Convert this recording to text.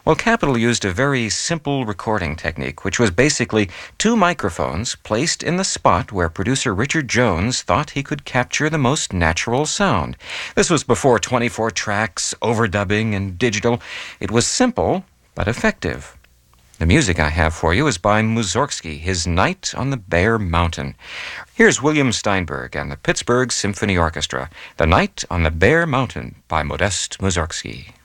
Well, Capitol used a very simple recording technique, which was basically two microphones placed in the spot where producer Richard Jones thought he could capture the most natural sound. This was before 24 tracks, overdubbing, and digital. It was simple, but effective. The music I have for you is by Mussorgsky, his Night on the Bear Mountain. Here's William Steinberg and the Pittsburgh Symphony Orchestra, The Night on the Bear Mountain by Modest Mussorgsky.